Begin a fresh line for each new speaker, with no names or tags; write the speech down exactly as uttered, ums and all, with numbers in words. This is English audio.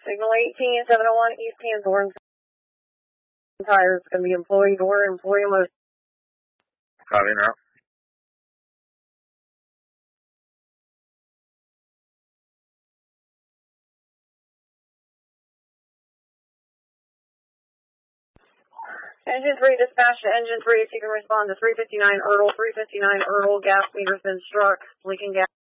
Signal eighteen, seven oh one, East Canthorne. Tires can be employee or employee most.
Copy now.
Engine three, dispatch to engine three if you can respond to three fifty-nine Erdl, three fifty-nine Erdl, gas meter's been struck, leaking gas.